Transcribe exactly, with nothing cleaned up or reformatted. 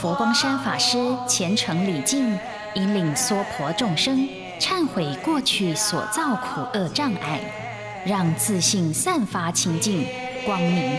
佛光山法师虔诚礼敬，引领娑婆众生忏悔过去所造苦恶障碍，让自信散发清净，光明